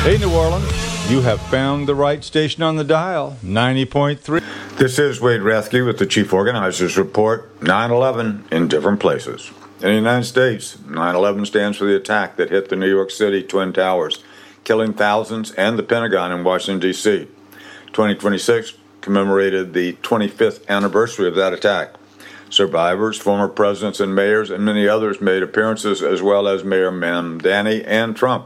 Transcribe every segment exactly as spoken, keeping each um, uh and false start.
Hey, New Orleans, you have found the right station on the dial, ninety point three. This is Wade Rathke with the Chief Organizers Report, nine eleven in different places. In the United States, nine eleven stands for the attack that hit the New York City Twin Towers, killing thousands, and the Pentagon in Washington, D C twenty twenty-six commemorated the twenty-fifth anniversary of that attack. Survivors, former presidents and mayors, and many others made appearances, as well as Mayor Mamdani and Trump.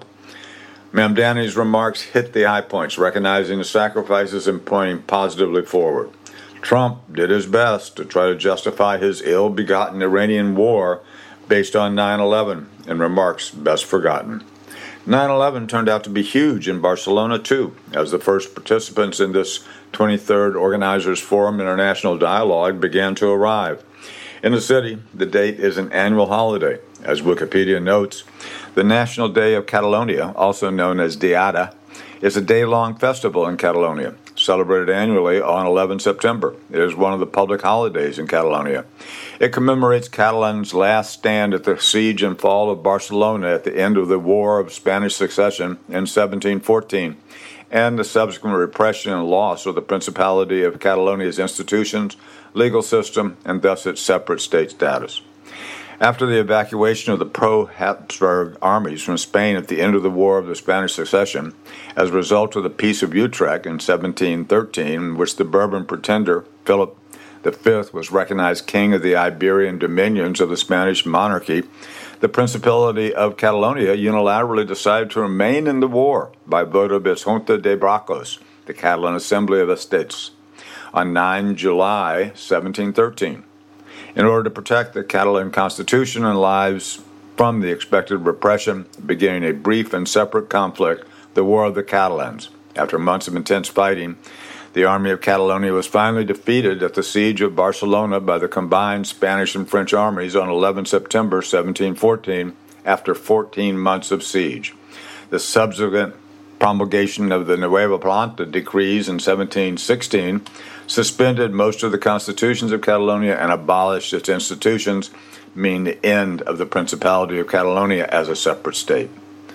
Mamdani's remarks hit the high points, recognizing the sacrifices and pointing positively forward. Trump did his best to try to justify his ill-begotten Iranian war based on nine eleven, in remarks best forgotten. nine eleven turned out to be huge in Barcelona, too, as the first participants in this twenty-third Organizers Forum International Dialogue began to arrive. In the city, the date is an annual holiday. As Wikipedia notes, the National Day of Catalonia, also known as Diada, is a day-long festival in Catalonia, celebrated annually on the eleventh of September. It is one of the public holidays in Catalonia. It commemorates Catalans' last stand at the siege and fall of Barcelona at the end of the War of Spanish Succession in seventeen fourteen, and the subsequent repression and loss of the Principality of Catalonia's institutions, legal system, and thus its separate state status. After the evacuation of the pro-Habsburg armies from Spain at the end of the War of the Spanish Succession, as a result of the Peace of Utrecht in seventeen thirteen, in which the Bourbon pretender, Philip the Fifth, was recognized king of the Iberian dominions of the Spanish monarchy, the Principality of Catalonia unilaterally decided to remain in the war by vote of its Junta de Bracos, the Catalan Assembly of Estates, on the ninth of July, seventeen thirteen. In order to protect the Catalan constitution and lives from the expected repression, beginning a brief and separate conflict, the War of the Catalans. After months of intense fighting, the Army of Catalonia was finally defeated at the siege of Barcelona by the combined Spanish and French armies on the eleventh of September, seventeen fourteen, after fourteen months of siege. The subsequent promulgation of the Nueva Planta decrees in seventeen sixteen suspended most of the constitutions of Catalonia and abolished its institutions, meaning the end of the Principality of Catalonia as a separate state.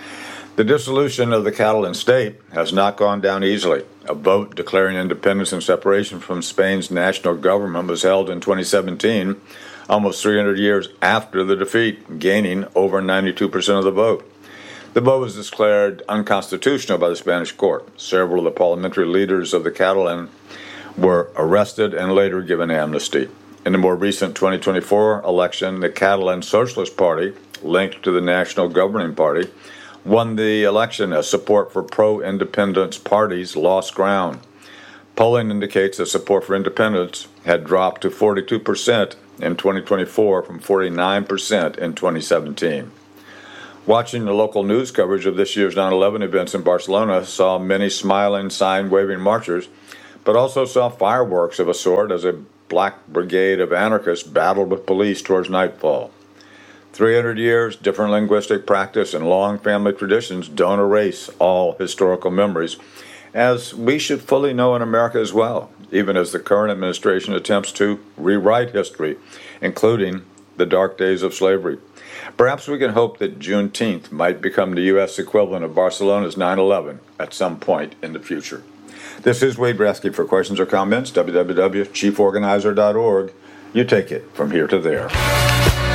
The dissolution of the Catalan state has not gone down easily. A vote declaring independence and separation from Spain's national government was held in twenty seventeen, almost three hundred years after the defeat, gaining over ninety-two percent of the vote. The vote was declared unconstitutional by the Spanish court. Several of the parliamentary leaders of the Catalan were arrested and later given amnesty. In the more recent twenty twenty-four election, the Catalan Socialist Party, linked to the National Governing Party, won the election as support for pro-independence parties lost ground. Polling indicates that support for independence had dropped to forty-two percent in twenty twenty-four from forty-nine percent in twenty seventeen. Watching the local news coverage of this year's nine eleven events in Barcelona saw many smiling, sign-waving marchers, but also saw fireworks of a sort as a black brigade of anarchists battled with police towards nightfall. three hundred years, different linguistic practice, and long family traditions don't erase all historical memories, as we should fully know in America as well, even as the current administration attempts to rewrite history, including the dark days of slavery. Perhaps we can hope that Juneteenth might become the U S equivalent of Barcelona's nine eleven at some point in the future. This is Wade Rathke. For questions or comments, w w w dot chief organizer dot org. You take it from here to there.